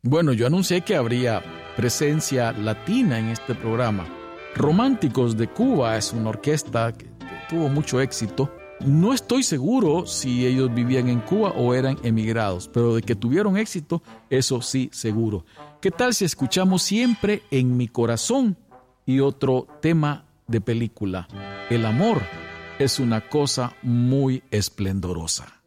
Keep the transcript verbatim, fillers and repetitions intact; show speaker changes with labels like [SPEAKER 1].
[SPEAKER 1] Bueno, yo anuncié que habría presencia latina en este programa. Románticos de Cuba es una orquesta que tuvo mucho éxito. No estoy seguro si ellos vivían en Cuba o eran emigrados, pero de que tuvieron éxito, eso sí, seguro. ¿Qué tal si escuchamos Siempre en mi corazón? Y otro tema de película, el amor es una cosa muy esplendorosa.